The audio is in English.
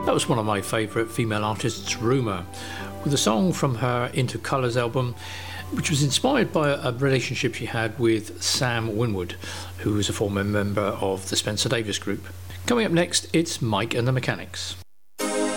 That was one of my favourite female artists, Rumour, with a song from her Into Colours album, which was inspired by a relationship she had with Sam Winwood, who was a former member of the Spencer Davis Group. Coming up next, it's Mike and the Mechanics.